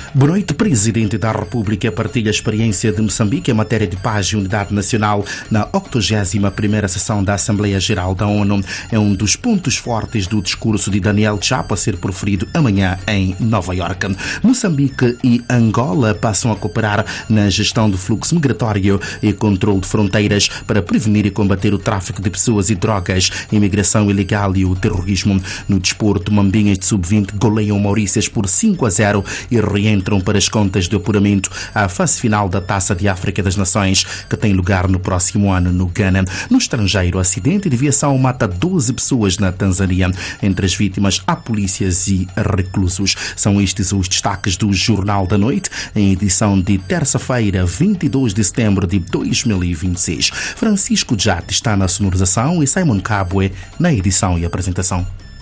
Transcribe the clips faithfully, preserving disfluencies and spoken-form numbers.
Boa noite. Presidente da República partilha a experiência de Moçambique em matéria de paz e unidade nacional na octogésima primeira sessão da Assembleia Geral da ONU. É um dos pontos fortes do discurso de Daniel Chapo a ser proferido amanhã em Nova Iorque. Moçambique e Angola passam a cooperar na gestão do fluxo migratório e controle de fronteiras para prevenir e combater o tráfico de pessoas e drogas, imigração ilegal e o terrorismo. No desporto, Mambinhas de sub vinte goleiam Maurícias por cinco a zero e reentram para as contas de apuramento à fase final da Taça de África das Nações, que tem lugar no próximo ano no Ghana. No estrangeiro, acidente de aviação mata doze pessoas na Tanzânia. Entre as vítimas há polícias e reclusos. São estes os destaques do Jornal da Noite, em edição de terça-feira, vinte e dois de setembro de dois mil e vinte e seis. Francisco Jate está na sonorização e Simon Cabue na edição e apresentação.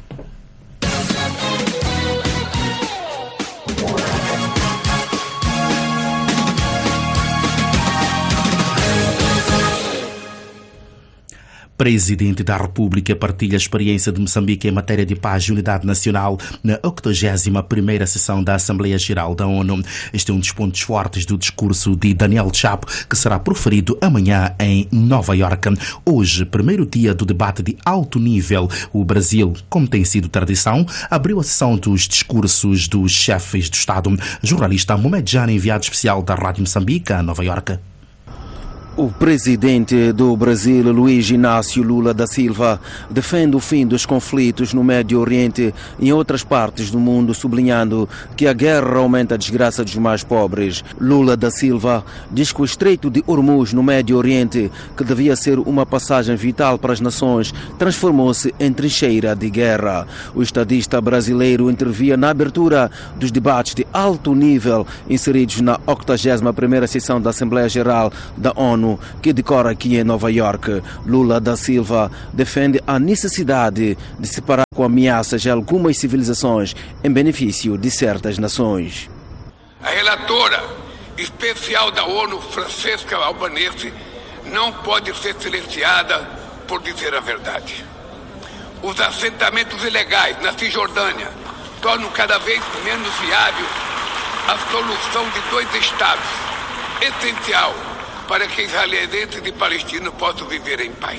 Presidente da República partilha a experiência de Moçambique em matéria de paz e unidade nacional na octogésima primeira sessão da Assembleia Geral da ONU. Este é um dos pontos fortes do discurso de Daniel Chapo, que será proferido amanhã em Nova Iorque. Hoje, primeiro dia do debate de alto nível, o Brasil, como tem sido tradição, abriu a sessão dos discursos dos chefes do Estado. Jornalista Mohamed Jana, enviado especial da Rádio Moçambique a Nova Iorque. O presidente do Brasil, Luiz Inácio Lula da Silva, defende o fim dos conflitos no Médio Oriente e em outras partes do mundo, sublinhando que a guerra aumenta a desgraça dos mais pobres. Lula da Silva diz que o Estreito de Hormuz no Médio Oriente, que devia ser uma passagem vital para as nações, transformou-se em trincheira de guerra. O estadista brasileiro intervia na abertura dos debates de alto nível inseridos na octogésima primeira sessão da Assembleia Geral da ONU, que decorre aqui em Nova Iorque. Lula da Silva defende a necessidade de separar com ameaças algumas civilizações em benefício de certas nações. A relatora especial da ONU, Francesca Albanese, não pode ser silenciada por dizer a verdade. Os assentamentos ilegais na Cisjordânia tornam cada vez menos viável a solução de dois estados, essencial para que israelenses e palestinos possam viver em paz.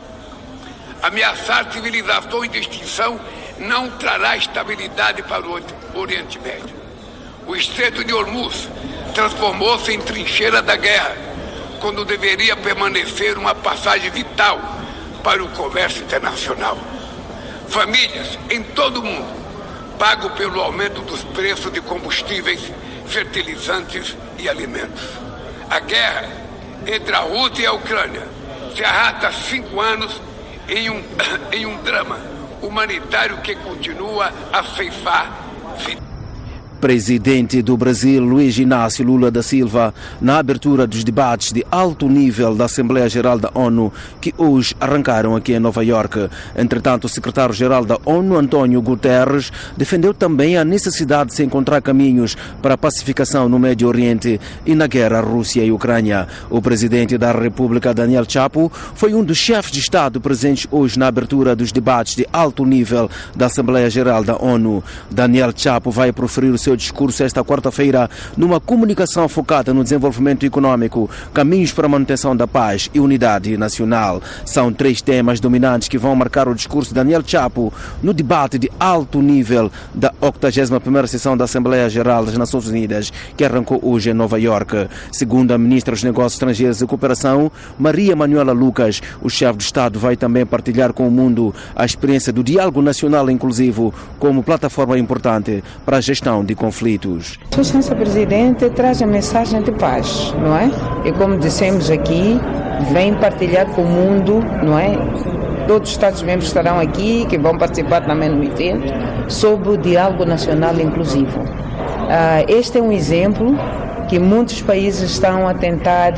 Ameaçar civilizações de extinção não trará estabilidade para o Oriente Médio. O Estreito de Hormuz transformou-se em trincheira da guerra, quando deveria permanecer uma passagem vital para o comércio internacional. Famílias em todo o mundo pagam pelo aumento dos preços de combustíveis, fertilizantes e alimentos. A guerra entre a Rússia e a Ucrânia se arrasta há cinco anos em um, em um drama humanitário que continua a ceifar vidas. Presidente do Brasil, Luiz Inácio Lula da Silva, na abertura dos debates de alto nível da Assembleia Geral da ONU, que hoje arrancaram aqui em Nova Iorque. Entretanto, o secretário-geral da ONU, António Guterres, defendeu também a necessidade de se encontrar caminhos para a pacificação no Médio Oriente e na guerra Rússia e Ucrânia. O presidente da República, Daniel Chapo, foi um dos chefes de Estado presentes hoje na abertura dos debates de alto nível da Assembleia Geral da ONU. Daniel Chapo vai proferir o seu discurso esta quarta-feira numa comunicação focada no desenvolvimento econômico, caminhos para a manutenção da paz e unidade nacional. São três temas dominantes que vão marcar o discurso de Daniel Chapo no debate de alto nível da octogésima primeira sessão da Assembleia Geral das Nações Unidas, que arrancou hoje em Nova Iorque. Segundo a ministra dos Negócios Estrangeiros e Cooperação, Maria Manuela Lucas, o chefe de Estado vai também partilhar com o mundo a experiência do diálogo nacional inclusivo como plataforma importante para a gestão de conflitos. Sua Excelência Presidente traz a mensagem de paz, não é? E como dissemos aqui, vem partilhar com o mundo, não é? Todos os Estados-membros estarão aqui, que vão participar também no evento, sobre o diálogo nacional inclusivo. Uh, este é um exemplo que muitos países estão a tentar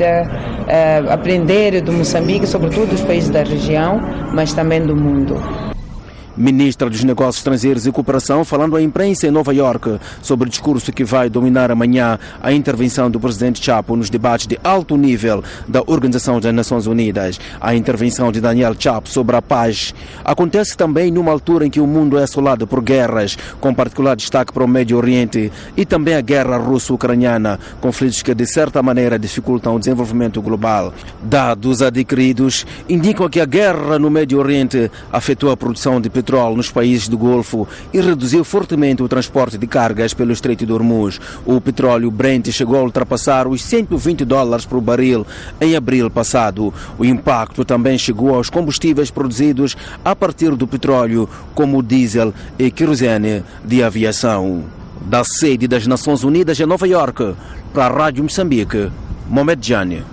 uh, aprender do Moçambique, sobretudo dos países da região, mas também do mundo. Ministra dos Negócios Estrangeiros e Cooperação, falando à imprensa em Nova Iorque sobre o discurso que vai dominar amanhã a intervenção do presidente Chapo nos debates de alto nível da Organização das Nações Unidas. A intervenção de Daniel Chapo sobre a paz acontece também numa altura em que o mundo é assolado por guerras, com particular destaque para o Médio Oriente e também a guerra russo-ucraniana, conflitos que de certa maneira dificultam o desenvolvimento global. Dados adquiridos indicam que a guerra no Médio Oriente afetou a produção de petróleo nos países do Golfo e reduziu fortemente o transporte de cargas pelo Estreito de Hormuz. O petróleo Brent chegou a ultrapassar os cento e vinte dólares por barril em abril passado. O impacto também chegou aos combustíveis produzidos a partir do petróleo, como o diesel e querosene de aviação. Da sede das Nações Unidas em Nova Iorque, para a Rádio Moçambique, Mohamed Jani.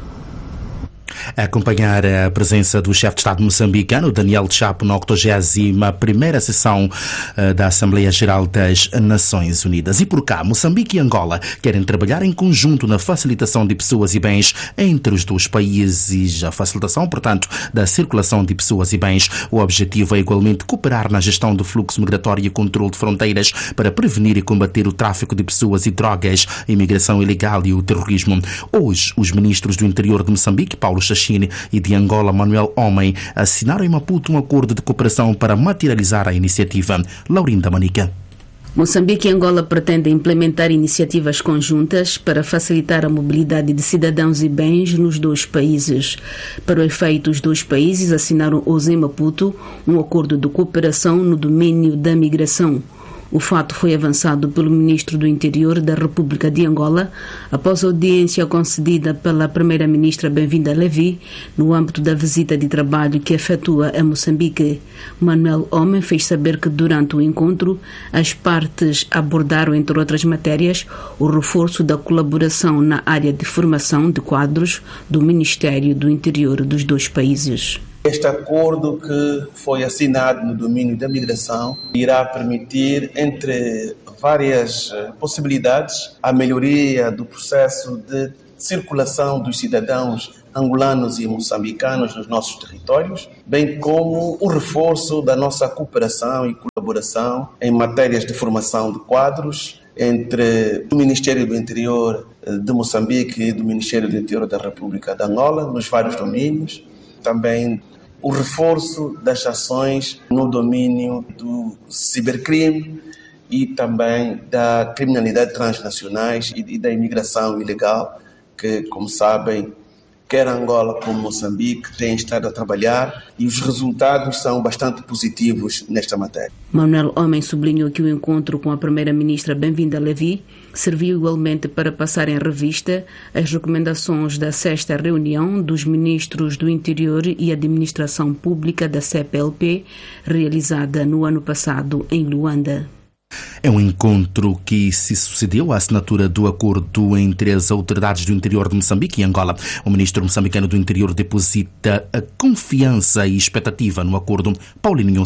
A acompanhar a presença do chefe de Estado moçambicano, Daniel Chapo, na octogésima primeira sessão uh, da Assembleia Geral das Nações Unidas. E por cá, Moçambique e Angola querem trabalhar em conjunto na facilitação de pessoas e bens entre os dois países. A facilitação, portanto, da circulação de pessoas e bens. O objetivo é igualmente cooperar na gestão do fluxo migratório e controle de fronteiras para prevenir e combater o tráfico de pessoas e drogas, a imigração ilegal e o terrorismo. Hoje, os ministros do interior de Moçambique, Paulo Chachine, e de Angola, Manuel Homem, assinaram em Maputo um acordo de cooperação para materializar a iniciativa. Laurinda Manica. Moçambique e Angola pretendem implementar iniciativas conjuntas para facilitar a mobilidade de cidadãos e bens nos dois países. Para o efeito, os dois países assinaram hoje em Maputo um acordo de cooperação no domínio da migração. O fato foi avançado pelo ministro do Interior da República de Angola após a audiência concedida pela primeira-ministra Bem-vinda Levi no âmbito da visita de trabalho que efetua a Moçambique. Manuel Homem fez saber que durante o encontro as partes abordaram, entre outras matérias, o reforço da colaboração na área de formação de quadros do Ministério do Interior dos dois países. Este acordo que foi assinado no domínio da migração irá permitir, entre várias possibilidades, a melhoria do processo de circulação dos cidadãos angolanos e moçambicanos nos nossos territórios, bem como o reforço da nossa cooperação e colaboração em matérias de formação de quadros entre o Ministério do Interior de Moçambique e do Ministério do Interior da República de Angola, nos vários domínios. Também o reforço das ações no domínio do cibercrime e também da criminalidade transnacionais e da imigração ilegal, que, como sabem, quer Angola como Moçambique têm estado a trabalhar e os resultados são bastante positivos nesta matéria. Manuel Homem sublinhou que o encontro com a primeira-ministra Bem-vinda Levi serviu igualmente para passar em revista as recomendações da sexta reunião dos ministros do Interior e Administração Pública da C P L P, realizada no ano passado em Luanda. É um encontro que se sucedeu à assinatura do acordo entre as autoridades do interior de Moçambique e Angola. O ministro moçambicano do Interior deposita a confiança e expectativa no acordo. Paulinho.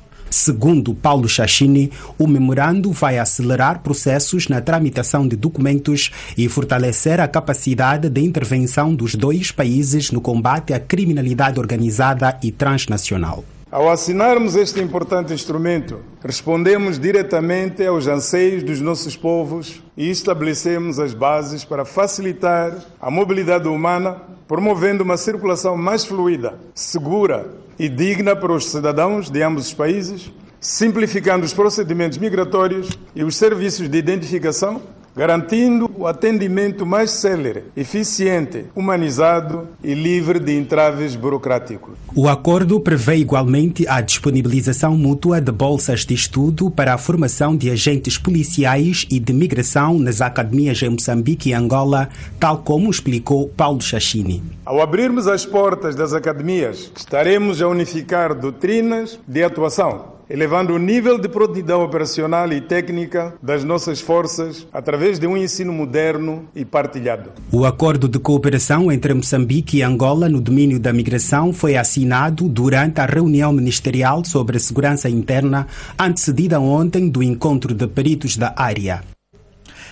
Segundo Paulo Chachine, o memorando vai acelerar processos na tramitação de documentos e fortalecer a capacidade de intervenção dos dois países no combate à criminalidade organizada e transnacional. Ao assinarmos este importante instrumento, respondemos diretamente aos anseios dos nossos povos e estabelecemos as bases para facilitar a mobilidade humana, promovendo uma circulação mais fluida, segura e digna para os cidadãos de ambos os países, simplificando os procedimentos migratórios e os serviços de identificação, garantindo o atendimento mais célere, eficiente, humanizado e livre de entraves burocráticos. O acordo prevê igualmente a disponibilização mútua de bolsas de estudo para a formação de agentes policiais e de migração nas academias em Moçambique e Angola, tal como explicou Paulo Chachine. Ao abrirmos as portas das academias, estaremos a unificar doutrinas de atuação, elevando o nível de prontidão operacional e técnica das nossas forças através de um ensino moderno e partilhado. O acordo de cooperação entre Moçambique e Angola no domínio da migração foi assinado durante a reunião ministerial sobre a segurança interna, antecedida ontem do encontro de peritos da área.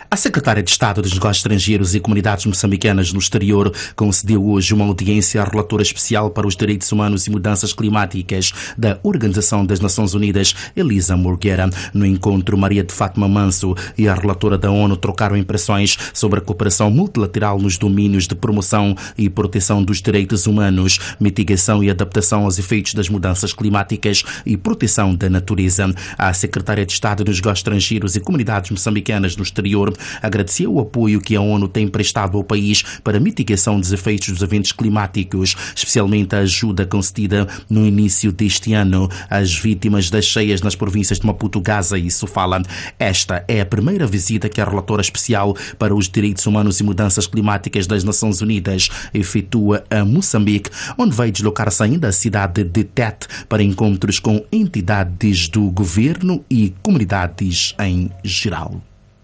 A secretária de Estado dos Negócios Estrangeiros e Comunidades Moçambicanas no Exterior concedeu hoje uma audiência à relatora especial para os direitos humanos e mudanças climáticas da Organização das Nações Unidas, Elisa Morguera. No encontro, Maria de Fátima Manso e a relatora da ONU trocaram impressões sobre a cooperação multilateral nos domínios de promoção e proteção dos direitos humanos, mitigação e adaptação aos efeitos das mudanças climáticas e proteção da natureza. A secretária de Estado dos Negócios Estrangeiros e Comunidades Moçambicanas no Exterior agradeceu o apoio que a ONU tem prestado ao país para a mitigação dos efeitos dos eventos climáticos, especialmente a ajuda concedida no início deste ano às vítimas das cheias nas províncias de Maputo, Gaza e Sofala. Esta é a primeira visita que a relatora especial para os direitos humanos e mudanças climáticas das Nações Unidas efetua a Moçambique, onde vai deslocar-se ainda à cidade de Tete para encontros com entidades do governo e comunidades em geral.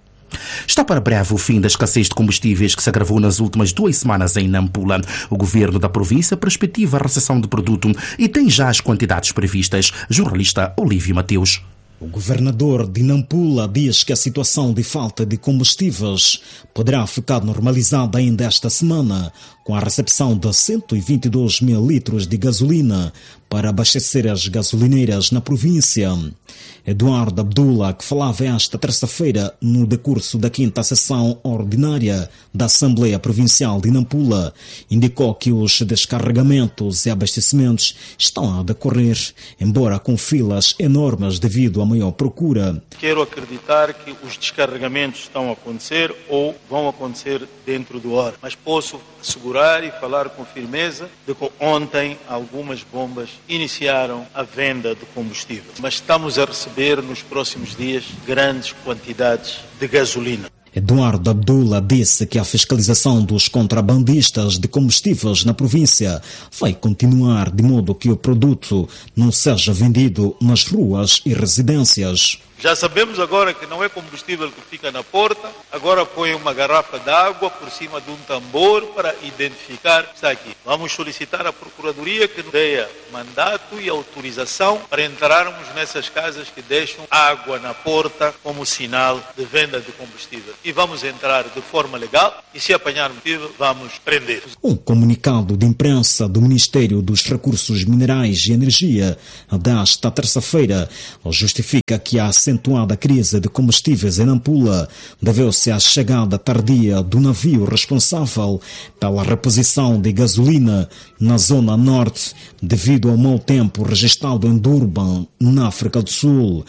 Está para breve o fim da escassez de combustíveis que se agravou nas últimas duas semanas em Nampula. O governo da província perspectiva a recepção do produto e tem já as quantidades previstas. Jornalista Olívio Mateus. O governador de Nampula diz que a situação de falta de combustíveis poderá ficar normalizada ainda esta semana, com a recepção de cento e vinte e dois mil litros de gasolina para abastecer as gasolineiras na província. Eduardo Abdullah, que falava esta terça-feira no decurso da quinta sessão ordinária da Assembleia Provincial de Nampula, indicou que os descarregamentos e abastecimentos estão a decorrer, embora com filas enormes devido à maior procura. Quero acreditar que os descarregamentos estão a acontecer ou vão acontecer dentro do hora, mas posso assegurar e falar com firmeza de que ontem algumas bombas iniciaram a venda de combustível, mas estamos a receber nos próximos dias grandes quantidades de gasolina. Eduardo Abdullah disse que a fiscalização dos contrabandistas de combustíveis na província vai continuar de modo que o produto não seja vendido nas ruas e residências. Já sabemos agora que não é combustível que fica na porta, agora põe uma garrafa de água por cima de um tambor para identificar que está aqui. Vamos solicitar à Procuradoria que nos dê mandato e autorização para entrarmos nessas casas que deixam água na porta como sinal de venda de combustível. E vamos entrar de forma legal e se apanharmos combustível, vamos prender. Um comunicado de imprensa do Ministério dos Recursos Minerais e Energia desta terça-feira justifica que a acentuada crise de combustíveis em Nampula deveu-se à chegada tardia do navio responsável pela reposição de gasolina na zona norte devido ao mau tempo registrado em Durban, na África do Sul.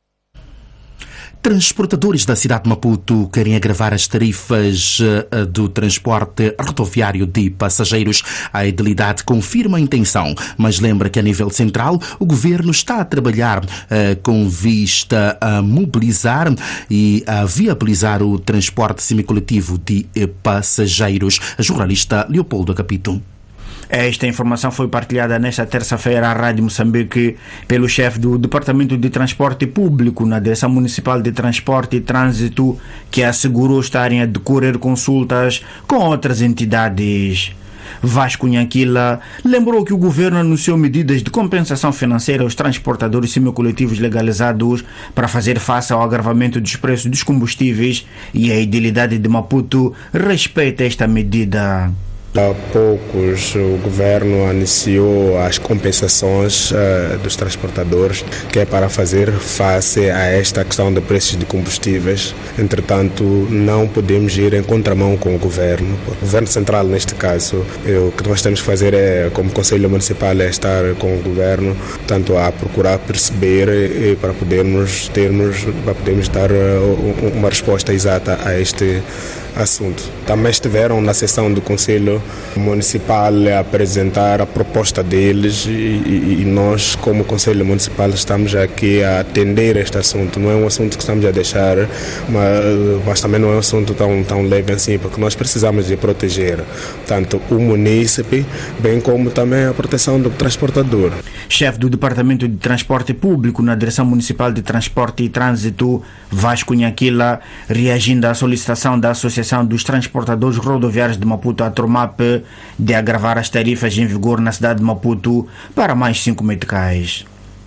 Transportadores da cidade de Maputo querem agravar as tarifas do transporte rodoviário de passageiros. A edilidade confirma a intenção, mas lembra que a nível central o governo está a trabalhar uh, com vista a mobilizar e a viabilizar o transporte semicoletivo de passageiros. A jornalista Leopoldo Capito. Esta informação foi partilhada nesta terça-feira à Rádio Moçambique pelo chefe do Departamento de Transporte Público na Direção Municipal de Transporte e Trânsito, que assegurou estarem a decorrer consultas com outras entidades. Vasco Nhanquila lembrou que o governo anunciou medidas de compensação financeira aos transportadores semicoletivos legalizados para fazer face ao agravamento dos preços dos combustíveis e a edilidade de Maputo respeita esta medida. Há poucos o governo anunciou as compensações uh, dos transportadores, que é para fazer face a esta questão de preços de combustíveis. Entretanto, não podemos ir em contramão com o governo. O governo central, neste caso, o que nós temos que fazer é, como Conselho Municipal, é estar com o governo, tanto a procurar perceber e para podermos termos, para podermos dar uh, uma resposta exata a este assunto. Também estiveram na sessão do Conselho Municipal a apresentar a proposta deles e, e, e nós, como Conselho Municipal, estamos aqui a atender este assunto. Não é um assunto que estamos a deixar, mas, mas também não é um assunto tão, tão leve assim, porque nós precisamos de proteger tanto o munícipe, bem como também a proteção do transportador. Chefe do Departamento de Transporte Público na Direção Municipal de Transporte e Trânsito, Vasco Nhanquila, reagindo à solicitação da Associação dos Transportadores Rodoviários de Maputo, a Tromap, de agravar as tarifas em vigor na cidade de Maputo para mais cinco meticais.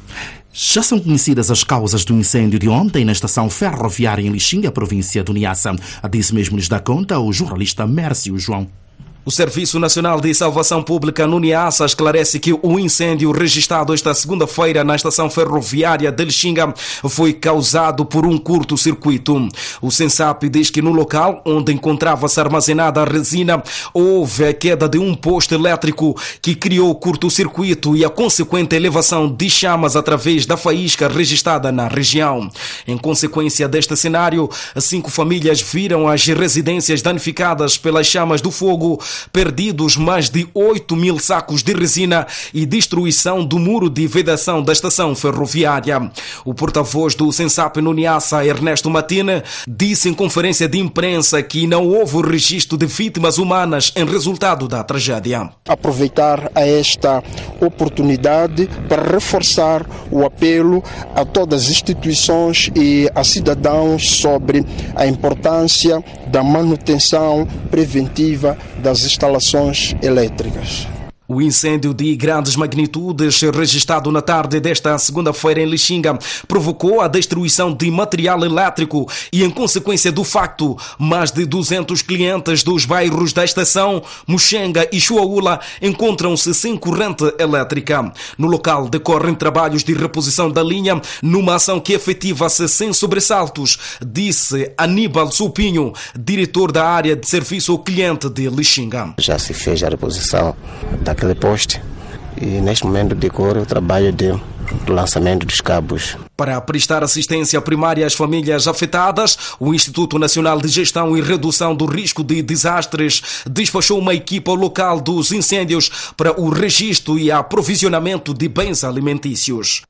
Já são conhecidas as causas do incêndio de ontem na estação ferroviária em Lixinga, província do Niassa. Disso mesmo lhes dá conta o jornalista Mércio João. O Serviço Nacional de Salvação Pública no Niassa esclarece que o incêndio registrado esta segunda-feira na estação ferroviária de Lixinga foi causado por um curto-circuito. O Sensap diz que no local onde encontrava-se armazenada a resina houve a queda de um poste elétrico que criou curto-circuito e a consequente elevação de chamas através da faísca registrada na região. Em consequência deste cenário, cinco famílias viram as residências danificadas pelas chamas do fogo, perdidos mais de oito mil sacos de resina e destruição do muro de vedação da estação ferroviária. O porta-voz do Sensap no Niassa, Ernesto Matina, disse em conferência de imprensa que não houve registro de vítimas humanas em resultado da tragédia. Aproveitar a esta oportunidade para reforçar o apelo a todas as instituições e a cidadãos sobre a importância da manutenção preventiva das instalações elétricas. O incêndio de grandes magnitudes registrado na tarde desta segunda-feira em Lixinga provocou a destruição de material elétrico e, em consequência do facto, mais de duzentos clientes dos bairros da estação, Muxenga e Chuaula encontram-se sem corrente elétrica. No local decorrem trabalhos de reposição da linha numa ação que efetiva-se sem sobressaltos, disse Aníbal Supinho, diretor da área de serviço ao cliente de Lixinga. Já se fez a reposição da aquele poste e neste momento decorre o trabalho de lançamento dos cabos. Para prestar assistência primária às famílias afetadas, o Instituto Nacional de Gestão e Redução do Risco de Desastres despachou uma equipa local dos incêndios para o registro e aprovisionamento de bens alimentícios.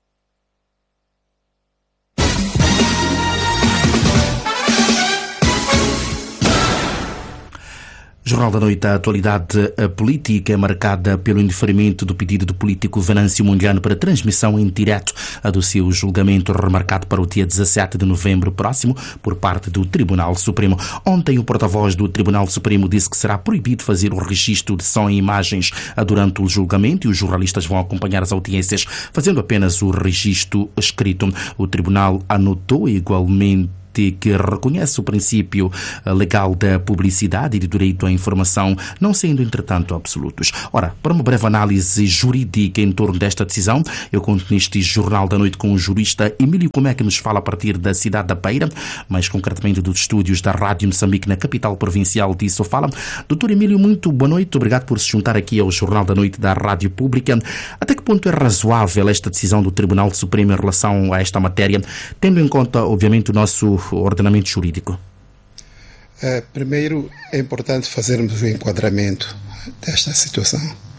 Jornal da Noite, a atualidade política é marcada pelo indeferimento do pedido do político Venâncio Mundiano para transmissão em direto do seu julgamento, remarcado para o dia dezassete de novembro próximo por parte do Tribunal Supremo. Ontem, o porta-voz do Tribunal Supremo disse que será proibido fazer o registro de som e imagens durante o julgamento e os jornalistas vão acompanhar as audiências fazendo apenas o registro escrito. O Tribunal anotou igualmente que reconhece o princípio legal da publicidade e do direito à informação, não sendo, entretanto, absolutos. Ora, para uma breve análise jurídica em torno desta decisão, eu conto neste Jornal da Noite com o jurista Emílio Comé, que nos fala a partir da cidade da Beira, mais concretamente dos estúdios da Rádio Moçambique, na capital provincial de Sofala. Doutor Emílio, muito boa noite, obrigado por se juntar aqui ao Jornal da Noite da Rádio Pública. Até que ponto é razoável esta decisão do Tribunal Supremo em relação a esta matéria, tendo em conta, obviamente, o nosso ordenamento jurídico? Uh, primeiro, é importante fazermos o enquadramento desta situação.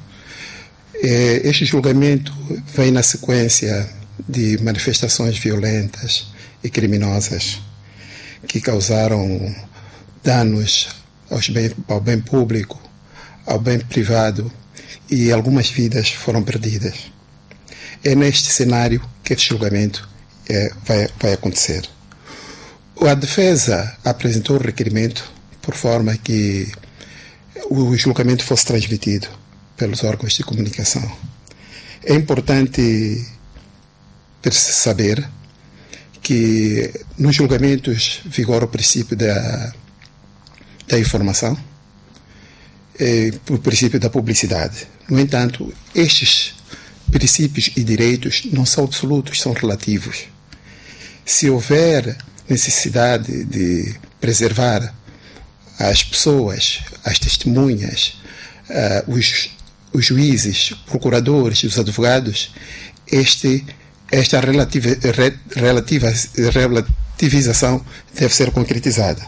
Uh, este julgamento vem na sequência de manifestações violentas e criminosas que causaram danos aos bem, ao bem público, ao bem privado, e algumas vidas foram perdidas. É neste cenário que este julgamento uh, vai, vai acontecer. A defesa apresentou o requerimento por forma que o julgamento fosse transmitido pelos órgãos de comunicação. É importante saber que nos julgamentos vigora o princípio da, da informação, é, o princípio da publicidade. No entanto, estes princípios e direitos não são absolutos, são relativos. Se houver necessidade de preservar as pessoas, as testemunhas, uh, os, os juízes, procuradores, os advogados, este, esta relativa, re, relativa, relativização deve ser concretizada.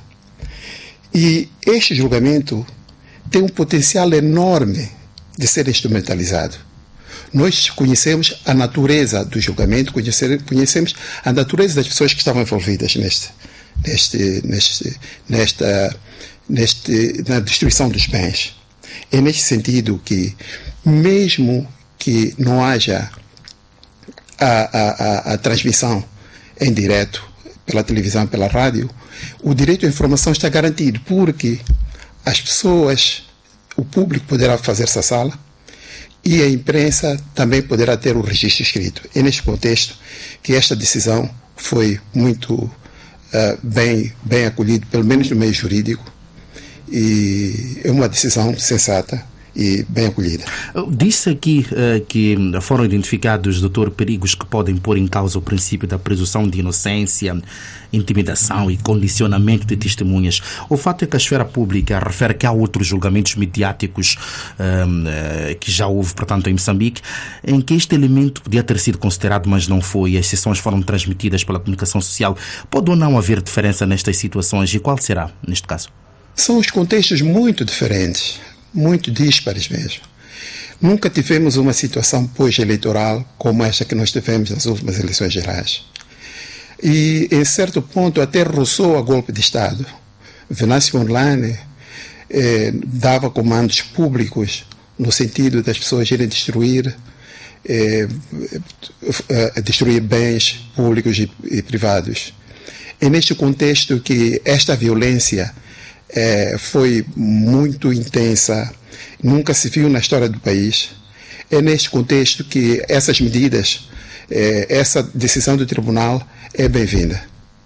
E este julgamento tem um potencial enorme de ser instrumentalizado. Nós conhecemos a natureza do julgamento, conhecemos a natureza das pessoas que estavam envolvidas neste, neste, neste, nesta, neste, na destruição dos bens. É neste sentido que, mesmo que não haja a, a, a, a transmissão em direto pela televisão, pela rádio, o direito à informação está garantido, porque as pessoas, o público poderá fazer-se à sala e a imprensa também poderá ter o registro escrito. É neste contexto que esta decisão foi muito uh, bem, bem acolhida, pelo menos no meio jurídico, e é uma decisão sensata e bem acolhida. Disse aqui uh, que foram identificados, doutor, perigos que podem pôr em causa o princípio da presunção de inocência, intimidação e condicionamento de testemunhas. O fato é que a esfera pública refere que há outros julgamentos mediáticos uh, uh, que já houve, portanto, em Moçambique, em que este elemento podia ter sido considerado, mas não foi. As sessões foram transmitidas pela comunicação social. Pode ou não haver diferença nestas situações, e qual será, neste caso? São os contextos muito diferentes, muito díspares mesmo. Nunca tivemos uma situação pós-eleitoral como esta que nós tivemos nas últimas eleições gerais. E, em certo ponto, até roçou a golpe de Estado. Venâncio Mondlane eh, dava comandos públicos no sentido das pessoas irem destruir, eh, eh, destruir bens públicos e, e privados. É neste contexto que esta violência É, foi muito intensa, nunca se viu na história do país. É neste contexto que essas medidas, é, essa decisão do tribunal é bem-vinda.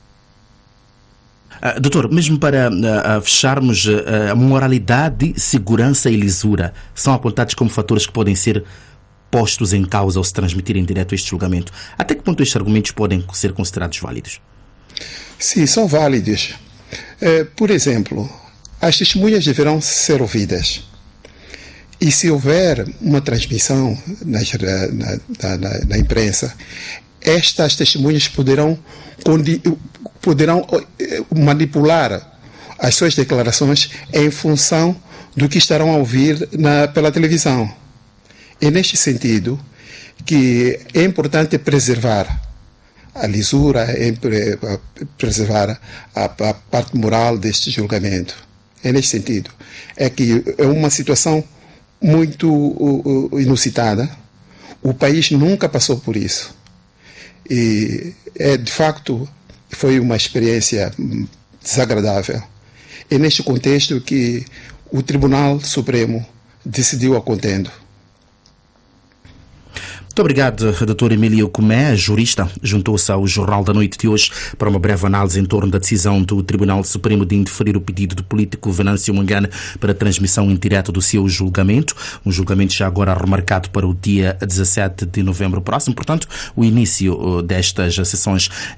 Uh, doutor, mesmo para uh, fecharmos, uh, a moralidade, segurança e lisura são apontados como fatores que podem ser postos em causa ao se transmitirem direto este julgamento. Até que ponto estes argumentos podem ser considerados válidos? Sim, são válidos. Uh, por exemplo, as testemunhas deverão ser ouvidas. E se houver uma transmissão na, na, na, na imprensa, estas testemunhas poderão, poderão manipular as suas declarações em função do que estarão a ouvir na, pela televisão. É neste sentido que é importante preservar a lisura, é preservar a, a parte moral deste julgamento. É neste sentido. É que é uma situação muito uh, inusitada. O país nunca passou por isso. E, é, de facto, foi uma experiência desagradável. É neste contexto que o Tribunal Supremo decidiu a contendo. Muito obrigado, doutor Emílio Comé, jurista, juntou-se ao Jornal da Noite de hoje para uma breve análise em torno da decisão do Tribunal Supremo de indeferir o pedido do político Venâncio Mondlane para transmissão indireta do seu julgamento, um julgamento já agora remarcado para o dia dezassete de novembro próximo, portanto, o início destas sessões